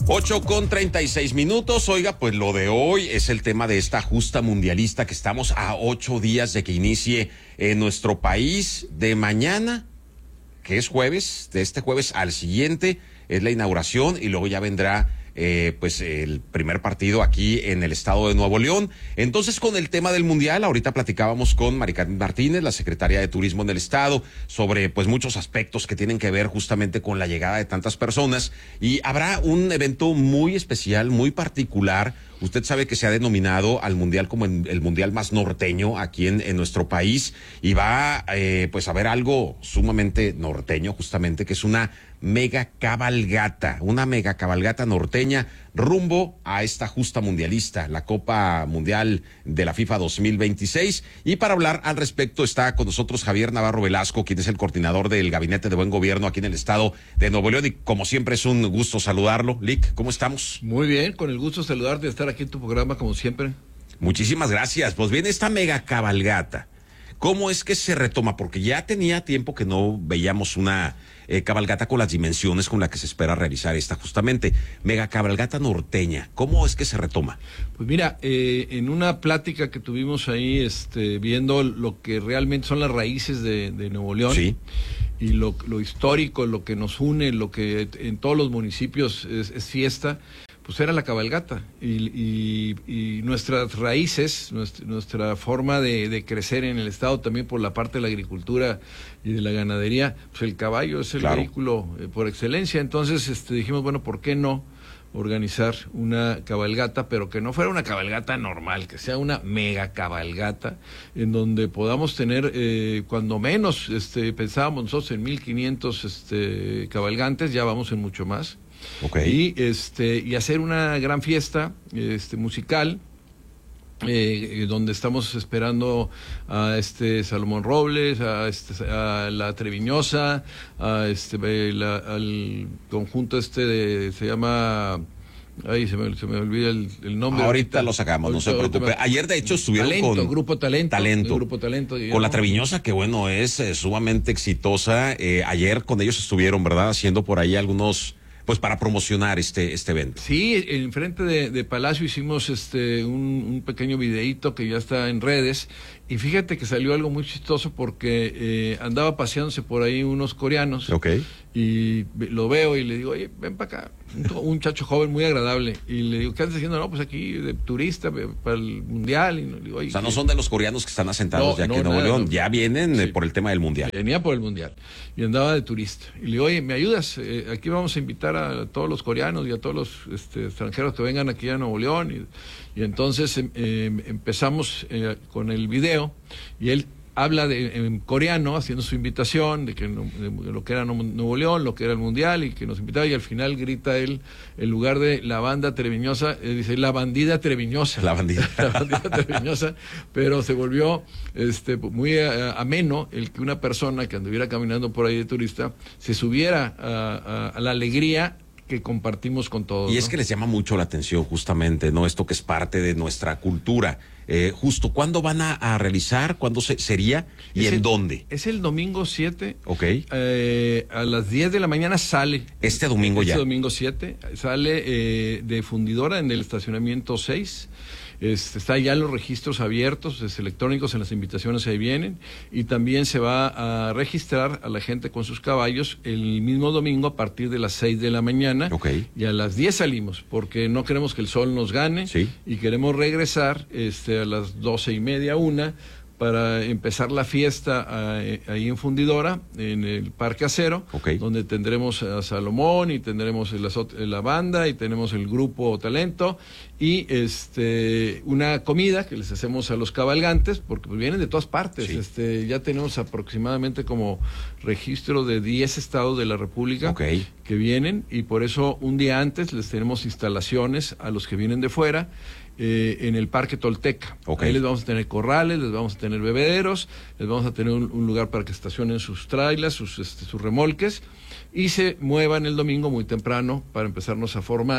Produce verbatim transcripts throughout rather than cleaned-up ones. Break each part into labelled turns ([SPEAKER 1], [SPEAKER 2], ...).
[SPEAKER 1] ocho con treinta y seis minutos. Oiga, pues lo de hoy es el tema de esta justa mundialista que estamos a ocho días de que inicie en nuestro país. De mañana, que es jueves, de este jueves al siguiente, es la inauguración y luego ya vendrá eh, pues el primer partido aquí en el estado de Nuevo León. Entonces, con el tema del mundial, ahorita platicábamos con Maricarmen Martínez, la secretaria de Turismo en el estado, sobre pues muchos aspectos que tienen que ver justamente con la llegada de tantas personas, y habrá un evento muy especial, muy particular. Usted sabe que se ha denominado al mundial como el mundial más norteño aquí en, en nuestro país, y va eh, pues a haber algo sumamente norteño, justamente, que es una mega cabalgata, una mega cabalgata norteña rumbo a esta justa mundialista, la Copa Mundial de la FIFA dos mil veintiséis. Y para hablar al respecto está con nosotros Javier Navarro Velasco, quien es el coordinador del Gabinete de Buen Gobierno aquí en el estado de Nuevo León, y como siempre es un gusto saludarlo. Lic, ¿cómo estamos?
[SPEAKER 2] Muy bien, con el gusto de saludarte, de estar aquí en tu programa como siempre.
[SPEAKER 1] Muchísimas gracias. Pues bien, esta mega cabalgata, ¿cómo es que se retoma? Porque ya tenía tiempo que no veíamos una eh, cabalgata con las dimensiones con las que se espera realizar esta justamente. Mega cabalgata norteña, ¿cómo es que se retoma?
[SPEAKER 2] Pues mira, eh, en una plática que tuvimos ahí, este, viendo lo que realmente son las raíces de, de Nuevo León,
[SPEAKER 1] sí,
[SPEAKER 2] y lo, lo histórico, lo que nos une, lo que en todos los municipios es, es fiesta, pues era la cabalgata, y, y, y nuestras raíces, nuestra, nuestra forma de, de crecer en el estado, también por la parte de la agricultura y de la ganadería, pues el caballo es el
[SPEAKER 1] claro.
[SPEAKER 2] vehículo eh, por excelencia. Entonces este, dijimos, bueno, ¿por qué no organizar una cabalgata, pero que no fuera una cabalgata normal, que sea una mega cabalgata, en donde podamos tener, eh, cuando menos, este, pensábamos nosotros en mil quinientos este, cabalgantes, ya vamos en mucho más.
[SPEAKER 1] Okay.
[SPEAKER 2] Y este y hacer una gran fiesta este musical, eh, donde estamos esperando a este Salomón Robles, a este a la Treviñosa, a este la, al conjunto este de, se llama Ay, se me, se me olvida el, el nombre.
[SPEAKER 1] Ahorita, ahorita lo sacamos, ahorita, no se preocupe. Ayer, de hecho, estuvieron
[SPEAKER 2] talento,
[SPEAKER 1] con...
[SPEAKER 2] Grupo Talento.
[SPEAKER 1] Talento.
[SPEAKER 2] Grupo Talento. Digamos.
[SPEAKER 1] Con la Treviñosa, que bueno, es eh, sumamente exitosa. Eh, ayer con ellos estuvieron, ¿verdad? Haciendo por ahí algunos... pues para promocionar este este evento.
[SPEAKER 2] Sí, enfrente de, de Palacio hicimos este un, un pequeño videíto que ya está en redes, y fíjate que salió algo muy chistoso porque eh, andaba paseándose por ahí unos coreanos.
[SPEAKER 1] Okay.
[SPEAKER 2] Y lo veo y le digo, oye, ven para acá, un, un muchacho joven muy agradable, y le digo, ¿qué andas haciendo? No, pues aquí de turista para el mundial. Y le digo, oye,
[SPEAKER 1] o sea, no son de los coreanos que están asentados
[SPEAKER 2] no,
[SPEAKER 1] ya aquí
[SPEAKER 2] no,
[SPEAKER 1] en Nuevo
[SPEAKER 2] nada,
[SPEAKER 1] León,
[SPEAKER 2] no.
[SPEAKER 1] ya vienen
[SPEAKER 2] Sí.
[SPEAKER 1] eh, por el tema del mundial.
[SPEAKER 2] Venía por el mundial y andaba de turista. Y le digo, oye, ¿me ayudas? Eh, aquí vamos a invitar a todos los coreanos y a todos los este, extranjeros que vengan aquí a Nuevo León. Y, y entonces eh, empezamos eh, con el video, y él habla de, en coreano, haciendo su invitación de que de lo que era Nuevo León, lo que era el mundial, y que nos invitaba, y al final grita él, en lugar de la banda Treviñosa, eh, dice la bandida Treviñosa.
[SPEAKER 1] La bandida.
[SPEAKER 2] La bandida Treviñosa, pero se volvió este muy uh, ameno el que una persona que anduviera caminando por ahí de turista se subiera a, a, a la alegría que compartimos con todos.
[SPEAKER 1] Y es
[SPEAKER 2] ¿no?
[SPEAKER 1] que les llama mucho la atención justamente, ¿no? Esto que es parte de nuestra cultura. Eh, justo, ¿cuándo van a, a realizar? ¿Cuándo se, sería? ¿Y
[SPEAKER 2] es
[SPEAKER 1] en
[SPEAKER 2] el,
[SPEAKER 1] dónde?
[SPEAKER 2] Es el domingo siete.
[SPEAKER 1] Ok.
[SPEAKER 2] Eh, a las diez de la mañana sale.
[SPEAKER 1] Este domingo
[SPEAKER 2] este
[SPEAKER 1] ya.
[SPEAKER 2] Este domingo siete. Sale eh, de fundidora en el estacionamiento seis. Este, está ya los registros abiertos, es, electrónicos, en las invitaciones ahí vienen, y también se va a registrar a la gente con sus caballos el mismo domingo a partir de las seis de la mañana.
[SPEAKER 1] Okay.
[SPEAKER 2] Y a las diez salimos, porque no queremos que el sol nos gane.
[SPEAKER 1] Sí.
[SPEAKER 2] Y queremos regresar este, a las doce y media, una, para empezar la fiesta uh, ahí en Fundidora, en el Parque Acero,
[SPEAKER 1] okay.
[SPEAKER 2] donde tendremos a Salomón, y tendremos el, la banda, y tenemos el Grupo Talento, y este una comida que les hacemos a los cabalgantes, porque pues vienen de todas partes. Sí. Este, ya tenemos aproximadamente como registro de diez estados de la República
[SPEAKER 1] okay.
[SPEAKER 2] que vienen, y por eso un día antes les tenemos instalaciones a los que vienen de fuera. Eh, en el Parque Tolteca. Okay. Ahí les vamos a tener corrales, les vamos a tener bebederos, les vamos a tener un, un lugar para que estacionen sus trailers, sus, este, sus remolques, y se muevan el domingo muy temprano para empezarnos a formar,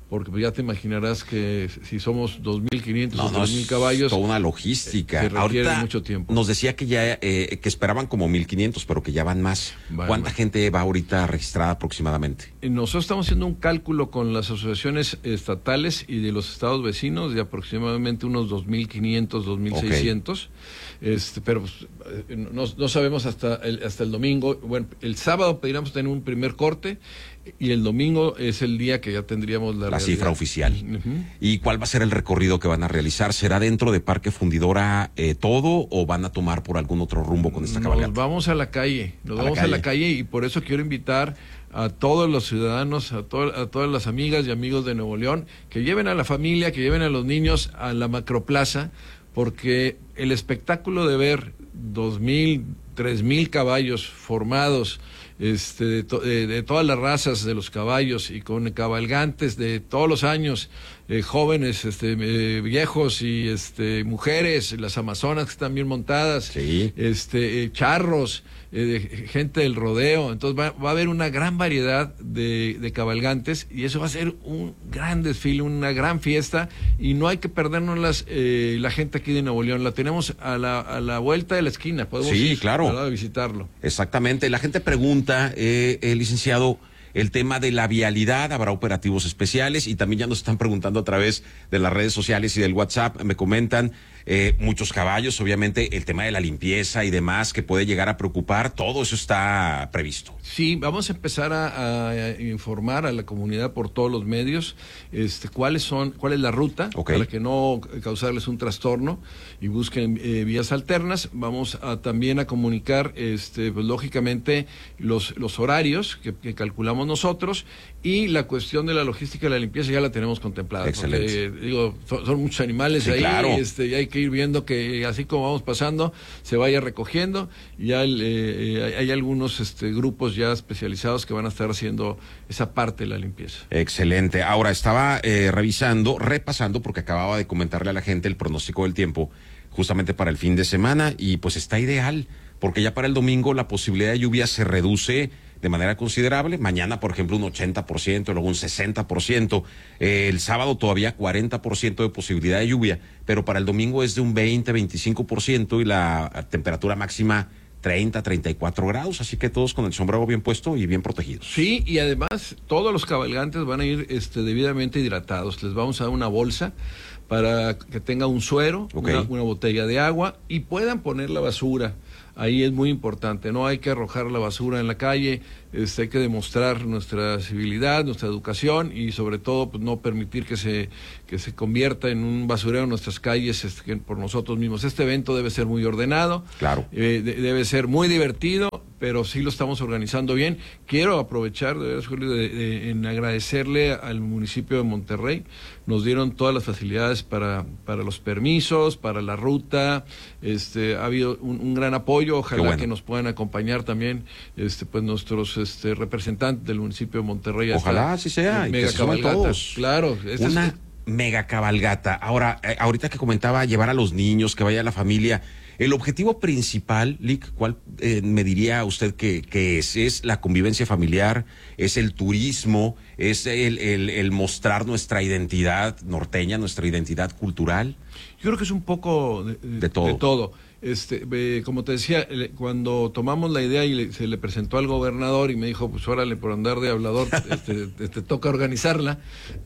[SPEAKER 2] porque ya te imaginarás que si somos dos mil quinientos
[SPEAKER 1] no,
[SPEAKER 2] o
[SPEAKER 1] no,
[SPEAKER 2] tres mil caballos...
[SPEAKER 1] Es toda una logística.
[SPEAKER 2] Se requiere
[SPEAKER 1] Ahorita
[SPEAKER 2] mucho tiempo.
[SPEAKER 1] Nos decía que ya eh, que esperaban como mil quinientos, pero que ya van más.
[SPEAKER 2] Vale,
[SPEAKER 1] ¿Cuánta
[SPEAKER 2] vale.
[SPEAKER 1] gente va ahorita registrada aproximadamente?
[SPEAKER 2] Nosotros estamos haciendo un cálculo con las asociaciones estatales y de los estados vecinos de aproximadamente unos dos mil quinientos, dos mil seiscientos. Okay. Este, pero pues, no, no sabemos hasta el, hasta el domingo. Bueno, el sábado pediremos tener un primer corte y el domingo es el día que ya tendríamos la,
[SPEAKER 1] la cifra oficial.
[SPEAKER 2] Uh-huh.
[SPEAKER 1] ¿Y cuál va a ser el recorrido que van a realizar? ¿Será dentro de Parque Fundidora eh, todo o van a tomar por algún otro rumbo con esta cabalgata?
[SPEAKER 2] Nos vamos a la calle, nos
[SPEAKER 1] a
[SPEAKER 2] vamos
[SPEAKER 1] la calle.
[SPEAKER 2] a la calle y por eso quiero invitar a todos los ciudadanos, a, to a todas las amigas y amigos de Nuevo León, que lleven a la familia, que lleven a los niños a la macroplaza, porque el espectáculo de ver dos mil, tres mil caballos formados, este, de, to de, de todas las razas de los caballos y con cabalgantes de todos los años, eh, jóvenes, este, eh, viejos y este, mujeres, las amazonas que están bien montadas,
[SPEAKER 1] sí.
[SPEAKER 2] este, eh, charros, eh, gente del rodeo. Entonces va, va a haber una gran variedad de, de cabalgantes y eso va a ser un gran desfile, una gran fiesta y no hay que perdernos las, eh, la gente aquí de Nuevo León. La tenemos a la, a la vuelta de la esquina. Podemos
[SPEAKER 1] sí,
[SPEAKER 2] ir,
[SPEAKER 1] claro.
[SPEAKER 2] ¿verdad? A visitarlo.
[SPEAKER 1] Exactamente. La gente pregunta, eh, eh, licenciado, el tema de la vialidad, habrá operativos especiales y también ya nos están preguntando a través de las redes sociales y del WhatsApp, me comentan eh, muchos caballos, obviamente el tema de la limpieza y demás que puede llegar a preocupar, todo eso está previsto.
[SPEAKER 2] Sí, vamos a empezar a, a informar a la comunidad por todos los medios este, cuáles son, cuál es la ruta,
[SPEAKER 1] okay,
[SPEAKER 2] para que no causarles un trastorno y busquen eh, vías alternas. Vamos a también a comunicar, este, pues, lógicamente, los, los horarios que, que calculamos nosotros y la cuestión de la logística de la limpieza ya la tenemos contemplada.
[SPEAKER 1] Excelente.
[SPEAKER 2] Porque, digo, son, son muchos animales
[SPEAKER 1] sí,
[SPEAKER 2] ahí,
[SPEAKER 1] claro.
[SPEAKER 2] este, y hay que ir viendo que así como vamos pasando, se vaya recogiendo. Ya el, eh, hay algunos este, grupos ya especializados que van a estar haciendo esa parte de la limpieza.
[SPEAKER 1] Excelente. Ahora, estaba eh, revisando, repasando, porque acababa de comentarle a la gente el pronóstico del tiempo justamente para el fin de semana y pues está ideal, porque ya para el domingo la posibilidad de lluvia se reduce de manera considerable. Mañana, por ejemplo, un ochenta por ciento, luego un sesenta por ciento. Eh, el sábado todavía cuarenta por ciento de posibilidad de lluvia, pero para el domingo es de un veinte, veinticinco por ciento y la temperatura máxima treinta, treinta y cuatro grados, así que todos con el sombrero bien puesto y bien protegidos.
[SPEAKER 2] Sí, y además todos los cabalgantes van a ir este, debidamente hidratados. Les vamos a dar una bolsa para que tenga un suero,
[SPEAKER 1] okay,
[SPEAKER 2] una, una botella de agua y puedan poner la basura. Ahí es muy importante, no hay que arrojar la basura en la calle, este, hay que demostrar nuestra civilidad, nuestra educación y sobre todo pues, no permitir que se, que se convierta en un basurero en nuestras calles este, por nosotros mismos. Este evento debe ser muy ordenado,
[SPEAKER 1] claro,
[SPEAKER 2] eh, de, debe ser muy divertido, pero sí lo estamos organizando bien. Quiero aprovechar de, de, de, en agradecerle al municipio de Monterrey, nos dieron todas las facilidades para, para los permisos, para la ruta, este, ha habido un, un gran apoyo. Ojalá bueno. que nos puedan acompañar también este, pues nuestros este, representantes del municipio de Monterrey.
[SPEAKER 1] Ojalá así sea, y que se sumen todos.
[SPEAKER 2] Claro. Este
[SPEAKER 1] Una
[SPEAKER 2] es...
[SPEAKER 1] mega cabalgata. Ahora, eh, ahorita que comentaba llevar a los niños, que vaya la familia, el objetivo principal, Lic, ¿cuál eh, me diría usted que, que es? ¿Es la convivencia familiar? ¿Es el turismo? ¿Es el, el, el mostrar nuestra identidad norteña, nuestra identidad cultural?
[SPEAKER 2] Yo creo que es un poco de, de,
[SPEAKER 1] de todo.
[SPEAKER 2] De todo. Este, eh, como te decía, eh, cuando tomamos la idea y le, se le presentó al gobernador y me dijo, pues órale, por andar de hablador, este, te, te toca organizarla,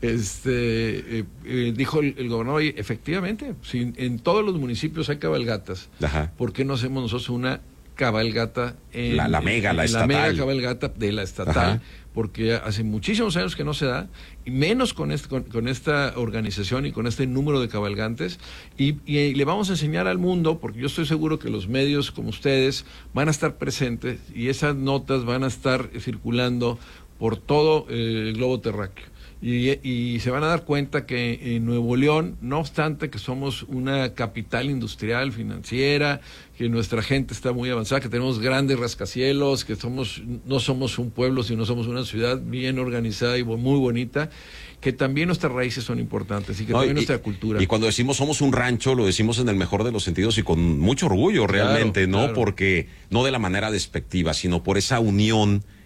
[SPEAKER 2] este, eh, eh, dijo el, el gobernador, oye, efectivamente, si en todos los municipios hay cabalgatas,
[SPEAKER 1] ajá,
[SPEAKER 2] ¿por qué no hacemos nosotros una cabalgata en
[SPEAKER 1] la, la mega,
[SPEAKER 2] en,
[SPEAKER 1] la
[SPEAKER 2] en
[SPEAKER 1] estatal?
[SPEAKER 2] La mega cabalgata de la estatal. Ajá. Porque hace muchísimos años que no se da, y menos con, este, con, con esta organización y con este número de cabalgantes, y, y le vamos a enseñar al mundo, porque yo estoy seguro que los medios como ustedes van a estar presentes, y esas notas van a estar circulando por todo eh, el globo terráqueo. Y, y se van a dar cuenta que en Nuevo León, no obstante que somos una capital industrial, financiera, que nuestra gente está muy avanzada, que tenemos grandes rascacielos, que somos no somos un pueblo, sino somos una ciudad bien organizada y muy bonita, que también nuestras raíces son importantes y que no, también y, nuestra cultura.
[SPEAKER 1] Y cuando decimos somos un rancho, lo decimos en el mejor de los sentidos y con mucho orgullo realmente,
[SPEAKER 2] claro,
[SPEAKER 1] ¿no?
[SPEAKER 2] Claro.
[SPEAKER 1] Porque no de la manera despectiva, sino por esa unión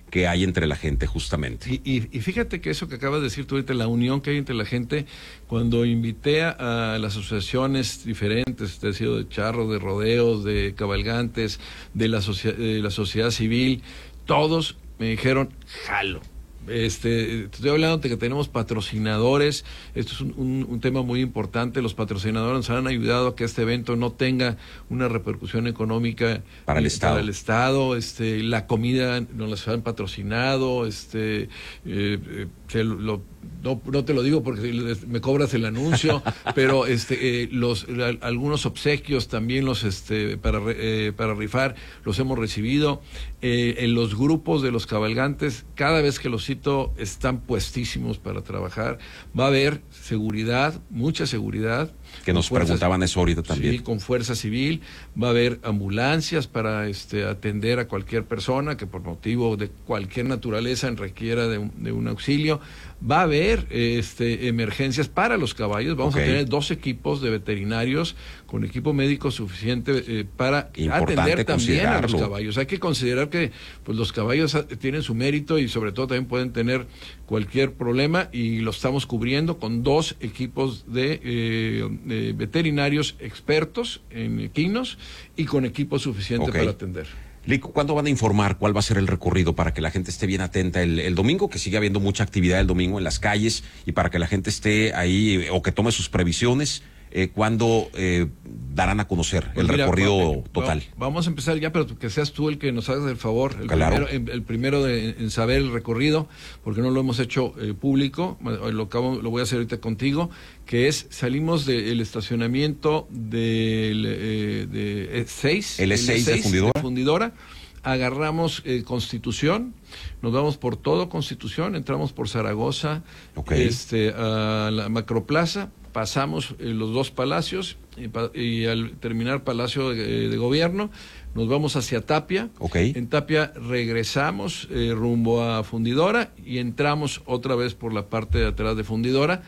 [SPEAKER 1] que hay entre la gente, justamente.
[SPEAKER 2] Y, y, y fíjate que eso que acabas de decir tú ahorita, la unión que hay entre la gente, cuando invité a, a las asociaciones diferentes, te he sido de charros, de rodeos, de cabalgantes, de la, socia de la sociedad civil, todos me dijeron, jalo. Este, estoy hablando de que tenemos patrocinadores, esto es un, un, un tema muy importante, los patrocinadores nos han ayudado a que este evento no tenga una repercusión económica
[SPEAKER 1] para el
[SPEAKER 2] eh,
[SPEAKER 1] Estado,
[SPEAKER 2] para el estado este, la comida nos las han patrocinado, este, eh, eh, se lo, no, no te lo digo porque me cobras el anuncio, pero este, eh, los, la, algunos obsequios también los este, para, eh, para rifar los hemos recibido, eh, en los grupos de los cabalgantes, cada vez que los cito están puestísimos para trabajar, va a haber seguridad, mucha seguridad.
[SPEAKER 1] Que nos fuerzas, preguntaban eso ahorita también.
[SPEAKER 2] Sí, con fuerza civil, va a haber ambulancias para este, atender a cualquier persona que por motivo de cualquier naturaleza requiera de un, de un auxilio, va a haber este, emergencias para los caballos, vamos okay. a tener dos equipos de veterinarios con equipo médico suficiente eh, para Importante atender también a los caballos. Hay que considerar que pues, los caballos tienen su mérito y sobre todo también pueden tener cualquier problema y lo estamos cubriendo con dos equipos de, eh, de veterinarios expertos en equinos y con equipo suficiente okay. para atender.
[SPEAKER 1] Lico, ¿cuándo van a informar cuál va a ser el recorrido para que la gente esté bien atenta el, el domingo, que sigue habiendo mucha actividad el domingo en las calles y para que la gente esté ahí o que tome sus previsiones? Eh, ¿Cuándo eh, darán a conocer pues el mira, recorrido va, total?
[SPEAKER 2] Va, vamos a empezar ya, pero que seas tú el que nos hagas el favor, el
[SPEAKER 1] claro.
[SPEAKER 2] primero, el primero de, en saber el recorrido, porque no lo hemos hecho eh, público, lo, acabo, lo voy a hacer ahorita contigo, que es, salimos del estacionamiento del eh, de E seis,
[SPEAKER 1] el E seis de Fundidora,
[SPEAKER 2] de Fundidora agarramos eh, Constitución, nos vamos por todo Constitución, entramos por Zaragoza,
[SPEAKER 1] okay.
[SPEAKER 2] este, a la Macroplaza, pasamos eh, los dos palacios y, y al terminar Palacio de, de Gobierno nos vamos hacia Tapia,
[SPEAKER 1] okay.
[SPEAKER 2] en Tapia regresamos eh, rumbo a Fundidora y entramos otra vez por la parte de atrás de Fundidora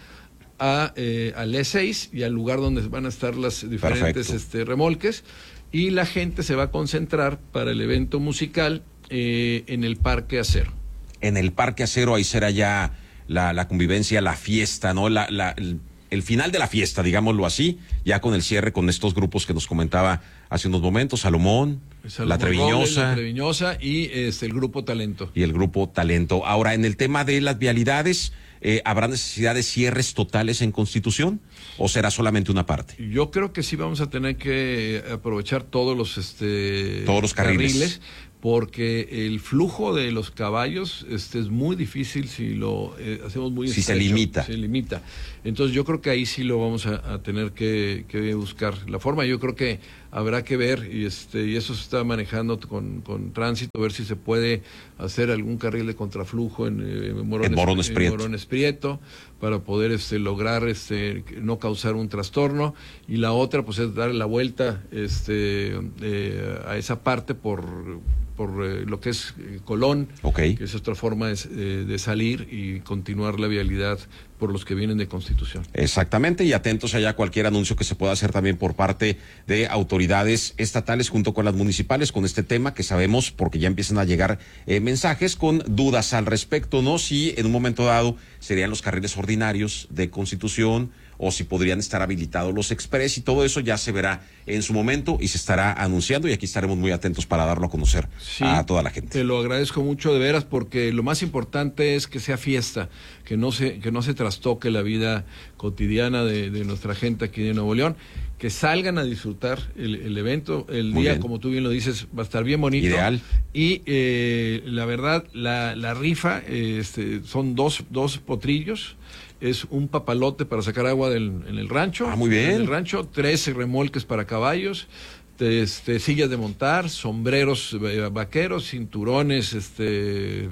[SPEAKER 2] a, eh, al E seis y al lugar donde van a estar las diferentes este, remolques y la gente se va a concentrar para el evento musical eh, en el Parque Acero.
[SPEAKER 1] En el Parque Acero ahí será ya la, la convivencia, la fiesta, ¿no? La, la, el, el final de la fiesta, digámoslo así, ya con el cierre con estos grupos que nos comentaba hace unos momentos, Salomón,
[SPEAKER 2] Salomón
[SPEAKER 1] La Treviñosa.
[SPEAKER 2] Robles, La Treviñosa y este, el Grupo Talento.
[SPEAKER 1] Y el Grupo Talento. Ahora, en el tema de las vialidades, eh, ¿habrá necesidad de cierres totales en Constitución o será solamente una parte?
[SPEAKER 2] Yo creo que sí vamos a tener que aprovechar todos los, este,
[SPEAKER 1] todos los carriles.
[SPEAKER 2] carriles porque el flujo de los caballos este, es muy difícil si lo eh, hacemos muy
[SPEAKER 1] si
[SPEAKER 2] estrecho,
[SPEAKER 1] se limita.
[SPEAKER 2] Se limita. Entonces yo creo que ahí sí lo vamos a, a tener que, que buscar la forma. Yo creo que habrá que ver, y este y eso se está manejando con, con tránsito, ver si se puede hacer algún carril de contraflujo en, en, Morones,
[SPEAKER 1] en, Morones,
[SPEAKER 2] en
[SPEAKER 1] Prieto.
[SPEAKER 2] Morones Prieto para poder este lograr este no causar un trastorno, y la otra pues es darle la vuelta este eh, a esa parte por por eh, lo que es eh, Colón,
[SPEAKER 1] okay.
[SPEAKER 2] que es otra forma de, eh, de salir y continuar la vialidad por los que vienen de Constitución.
[SPEAKER 1] Exactamente, y atentos allá a cualquier anuncio que se pueda hacer también por parte de autoridades estatales junto con las municipales con este tema, que sabemos porque ya empiezan a llegar eh, mensajes con dudas al respecto, ¿no? Si en un momento dado serían los carriles ordinarios de Constitución o si podrían estar habilitados los express, y todo eso ya se verá en su momento y se estará anunciando, y aquí estaremos muy atentos para darlo a conocer sí, a toda la gente.
[SPEAKER 2] Te lo agradezco mucho de veras, porque lo más importante es que sea fiesta, que no se, que no se trastoque la vida cotidiana de, de nuestra gente aquí de Nuevo León, que salgan a disfrutar el, el evento, el muy día, bien. Como tú bien lo dices, va a estar bien bonito.
[SPEAKER 1] Ideal.
[SPEAKER 2] Y eh, la verdad, la, la rifa eh, este, son dos, dos potrillos, es un papalote para sacar agua del, en el rancho.
[SPEAKER 1] Ah, muy bien.
[SPEAKER 2] En el rancho, trece remolques para caballos, este, sillas de montar, sombreros vaqueros, cinturones, este,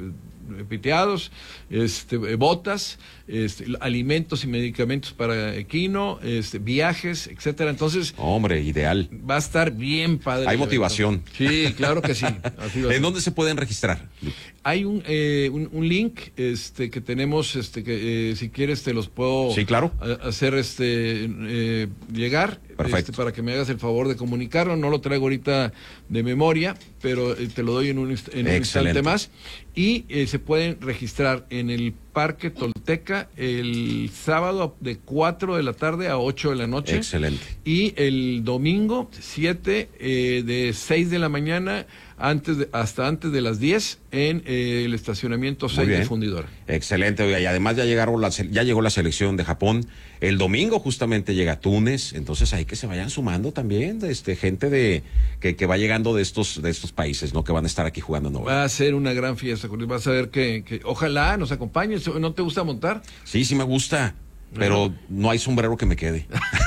[SPEAKER 2] piteados, este, botas, este, alimentos y medicamentos para equino, este, viajes, etcétera. Entonces,
[SPEAKER 1] hombre, ideal.
[SPEAKER 2] Va a estar bien padre.
[SPEAKER 1] Hay motivación.
[SPEAKER 2] Sí, claro que sí. Así
[SPEAKER 1] ¿En dónde se pueden registrar?
[SPEAKER 2] Hay un, eh, un, un link este, que tenemos, este, que eh, si quieres te los puedo
[SPEAKER 1] sí, claro.
[SPEAKER 2] a, hacer este, eh, llegar.
[SPEAKER 1] Perfecto.
[SPEAKER 2] Este, para que me hagas el favor de comunicarlo. No lo traigo ahorita de memoria, pero eh, te lo doy en un, en un instante más. Y eh, se pueden registrar en el Parque Tolteca el sábado de cuatro de la tarde a ocho de la noche.
[SPEAKER 1] Excelente.
[SPEAKER 2] Y el domingo siete eh, de seis de la mañana antes de, hasta antes de las diez en eh, el estacionamiento seis de Fundidora.
[SPEAKER 1] Excelente, oiga, y además ya llegaron la, ya llegó la selección de Japón. El domingo justamente llega Túnez, entonces hay que se vayan sumando también este gente de que, que va llegando de estos de estos países, ¿no? Que van a estar aquí jugando en Nueva York.
[SPEAKER 2] Va a ser una gran fiesta, vas a ver que, que ojalá nos acompañes. ¿No te gusta montar?
[SPEAKER 1] Sí, sí me gusta, pero no, no hay sombrero que me quede.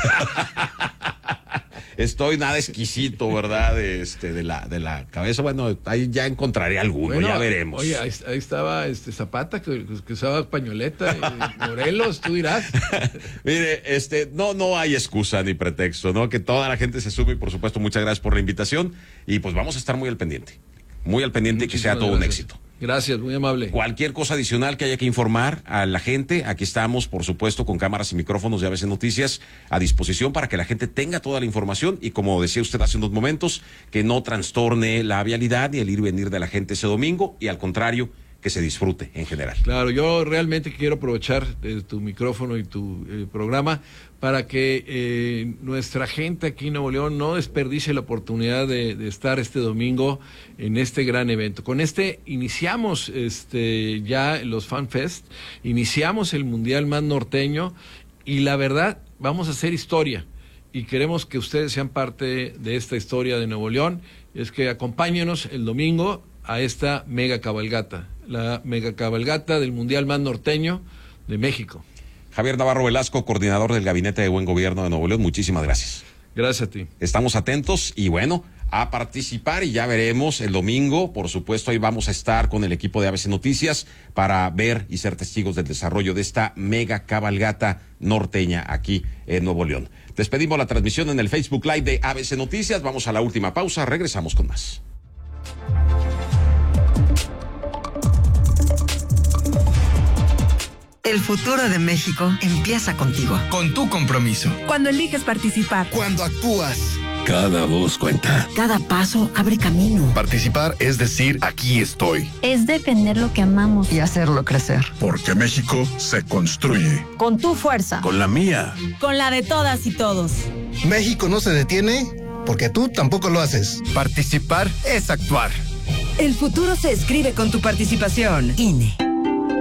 [SPEAKER 1] Estoy nada exquisito, ¿verdad? De, este, de la de la cabeza. Bueno, ahí ya encontraré alguno, bueno, ya veremos.
[SPEAKER 2] Oye, ahí, ahí estaba este Zapata, que, que usaba pañoleta, y Morelos, tú dirás.
[SPEAKER 1] Mire, este, no, no hay excusa ni pretexto, ¿no? Que toda la gente se sume y, por supuesto, muchas gracias por la invitación. Y pues vamos a estar muy al pendiente. Muy al pendiente y que sea todo
[SPEAKER 2] gracias.
[SPEAKER 1] un éxito.
[SPEAKER 2] Gracias, muy amable.
[SPEAKER 1] Cualquier cosa adicional que haya que informar a la gente, aquí estamos, por supuesto, con cámaras y micrófonos de A B C Noticias a disposición para que la gente tenga toda la información y, como decía usted hace unos momentos, que no trastorne la vialidad ni el ir y venir de la gente ese domingo y, al contrario, que se disfrute en general.
[SPEAKER 2] Claro, yo realmente quiero aprovechar eh, tu micrófono y tu eh, programa para que eh, nuestra gente aquí en Nuevo León no desperdicie la oportunidad de, de estar este domingo en este gran evento. Con este iniciamos este ya los Fan Fest, iniciamos el Mundial más norteño y la verdad vamos a hacer historia y queremos que ustedes sean parte de esta historia de Nuevo León. Es que acompáñenos el domingo a esta mega cabalgata, la mega cabalgata del Mundial más norteño de México.
[SPEAKER 1] Javier Navarro Velasco, coordinador del Gabinete de Buen Gobierno de Nuevo León, muchísimas gracias.
[SPEAKER 2] Gracias a ti.
[SPEAKER 1] Estamos atentos y bueno, a participar y ya veremos el domingo, por supuesto, ahí vamos a estar con el equipo de A B C Noticias para ver y ser testigos del desarrollo de esta mega cabalgata norteña aquí en Nuevo León. Despedimos la transmisión en el Facebook Live de A B C Noticias, vamos a la última pausa, regresamos con más.
[SPEAKER 3] El futuro de México empieza contigo.
[SPEAKER 4] Con tu compromiso.
[SPEAKER 5] Cuando eliges participar.
[SPEAKER 4] Cuando actúas.
[SPEAKER 6] Cada voz cuenta.
[SPEAKER 3] Cada paso abre camino.
[SPEAKER 6] Participar es decir, aquí estoy.
[SPEAKER 7] Es defender lo que amamos.
[SPEAKER 3] Y hacerlo crecer.
[SPEAKER 6] Porque México se construye.
[SPEAKER 7] Con tu fuerza.
[SPEAKER 6] Con la mía.
[SPEAKER 5] Con la de todas y todos.
[SPEAKER 8] México no se detiene porque tú tampoco lo haces.
[SPEAKER 4] Participar es actuar.
[SPEAKER 3] El futuro se escribe con tu participación. I N E.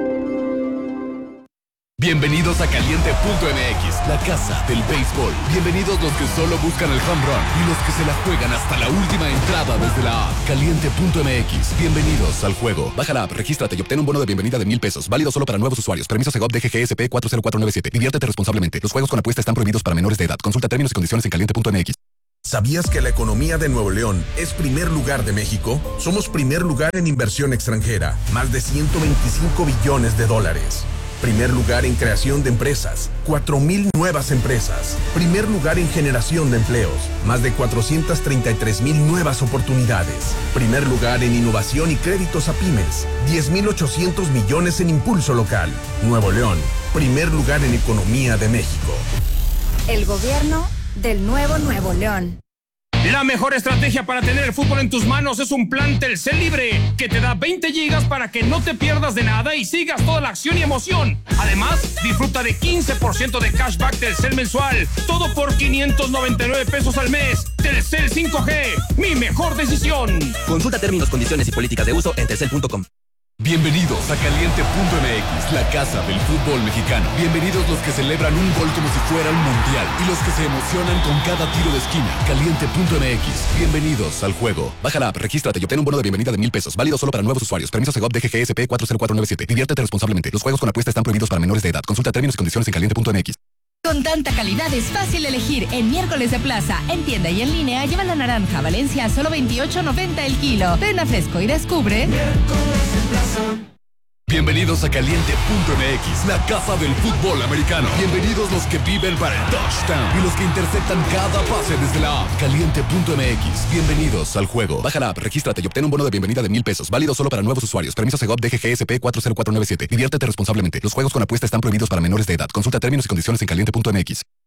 [SPEAKER 9] Bienvenidos a Caliente punto M X, la casa del béisbol. Bienvenidos los que solo buscan el home run y los que se la juegan hasta la última entrada desde la app. Caliente punto M X, bienvenidos al juego. Baja la app, regístrate y obtén un bono de bienvenida de mil pesos. Válido solo para nuevos usuarios. Permiso Segov D G G S P cuatro cero cuatro nueve siete. Diviértete responsablemente. Los juegos con apuesta están prohibidos para menores de edad. Consulta términos y condiciones en Caliente punto M X.
[SPEAKER 10] ¿Sabías que la economía de Nuevo León es primer lugar de México? Somos primer lugar en inversión extranjera, más de ciento veinticinco billones de dólares. Primer lugar en creación de empresas, cuatro mil nuevas empresas. Primer lugar en generación de empleos, más de cuatrocientas treinta y tres mil nuevas oportunidades. Primer lugar en innovación y créditos a pymes, diez mil ochocientos millones en impulso local. Nuevo León, primer lugar en economía de México.
[SPEAKER 11] El gobierno del nuevo Nuevo León.
[SPEAKER 12] La mejor estrategia para tener el fútbol en tus manos es un plan Telcel Libre que te da veinte gigas para que no te pierdas de nada y sigas toda la acción y emoción. Además, disfruta de quince por ciento de cashback Telcel mensual. Todo por quinientos noventa y nueve pesos al mes. Telcel cinco G, mi mejor decisión.
[SPEAKER 13] Consulta términos, condiciones y políticas de uso en telcel punto com.
[SPEAKER 9] Bienvenidos a Caliente punto M X, la casa del fútbol mexicano. Bienvenidos los que celebran un gol como si fuera un mundial y los que se emocionan con cada tiro de esquina. Caliente punto M X, bienvenidos al juego. Baja la app, regístrate y obtén un bono de bienvenida de mil pesos. Válido solo para nuevos usuarios. Permiso Segov D G G S P cuatro cero cuatro nueve siete. Diviértete responsablemente. Los juegos con apuesta están prohibidos para menores de edad. Consulta términos y condiciones en Caliente punto M X.
[SPEAKER 5] Con tanta calidad es fácil elegir. En Miércoles de Plaza, en tienda y en línea, lleva la naranja Valencia a solo veintiocho noventa el kilo. Ven a Fresco y descubre. Miércoles de Plaza.
[SPEAKER 9] Bienvenidos a Caliente punto M X, la casa del fútbol americano. Bienvenidos los que viven para el touchdown y los que interceptan cada pase desde la app. Caliente punto M X, bienvenidos al juego. Baja la app, regístrate y obtén un bono de bienvenida de mil pesos, válido solo para nuevos usuarios. Permiso Segov D G G S P cuatro cero cuatro nueve siete. Diviértete responsablemente. Los juegos con apuesta están prohibidos para menores de edad. Consulta términos y condiciones en Caliente punto M X.